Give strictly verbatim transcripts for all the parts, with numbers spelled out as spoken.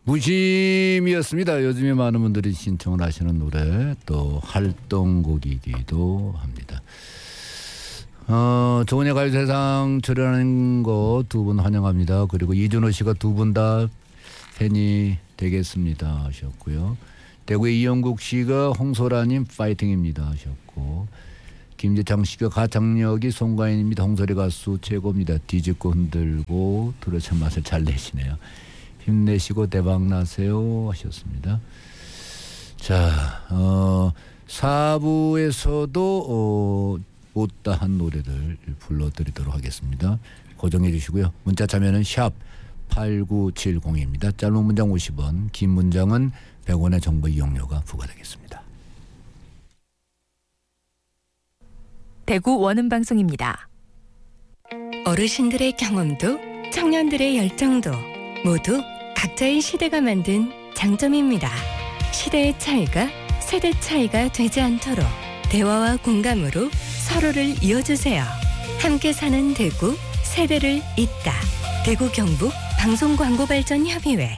무심이었습니다. 요즘에 많은 분들이 신청을 하시는 노래 또 활동곡이기도 합니다. 어, 좋은 가요세상 출연하는 거 두 분 환영합니다. 그리고 이준호 씨가 두 분 다 팬이 되겠습니다 하셨고요. 대구의 이영국 씨가 홍소라님 파이팅입니다 하셨고, 김재창 씨가 가창력이 송가인입니다. 홍소리 가수 최고입니다. 뒤집고 흔들고 드러찬 맛을 잘 내시네요. 힘내시고 대박 나세요 하셨습니다. 자, 어, 사 부에서도 어, 못다한 노래들 불러드리도록 하겠습니다. 고정해 주시고요. 문자 참여는 샵 팔구칠공입니다. 짧은 문장 오십 원, 긴 문장은 백 원의 정보 이용료가 부과되겠습니다. 대구 원음방송입니다. 어르신들의 경험도 청년들의 열정도 모두 각자의 시대가 만든 장점입니다. 시대의 차이가 세대 차이가 되지 않도록 대화와 공감으로 서로를 이어주세요. 함께 사는 대구, 세대를 잇다. 대구 경북 방송광고발전협의회.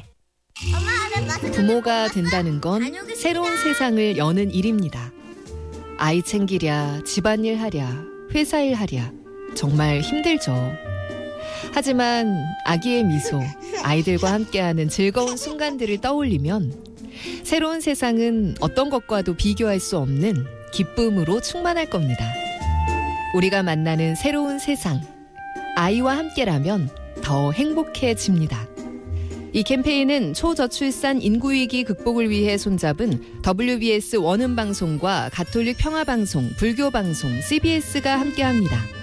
부모가 된다는 건 새로운 세상을 여는 일입니다. 아이 챙기랴, 집안일 하랴, 회사일 하랴 정말 힘들죠. 하지만 아기의 미소, 아이들과 함께하는 즐거운 순간들을 떠올리면 새로운 세상은 어떤 것과도 비교할 수 없는 기쁨으로 충만할 겁니다. 우리가 만나는 새로운 세상, 아이와 함께라면 더 행복해집니다. 이 캠페인은 초저출산 인구위기 극복을 위해 손잡은 더블유비에스 원음방송과 가톨릭 평화방송, 불교방송, 씨비에스가 함께합니다.